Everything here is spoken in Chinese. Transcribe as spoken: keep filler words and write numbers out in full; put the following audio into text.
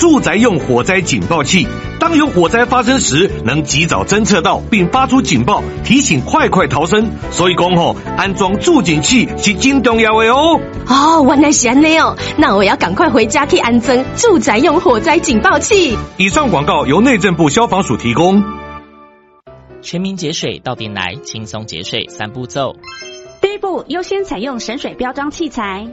住宅用火灾警报器。当有火灾发生时，能及早侦测到并发出警报，提醒快快逃生。所以讲吼，安装住警器是真重要的哦。 哦，原来是安尼哦，那我要赶快回家去安装住宅用火灾警报器。 以上广告由内政部消防署提供。 全民节水到店来，轻松节水三步骤。 第一步，优先采用省水标章器材。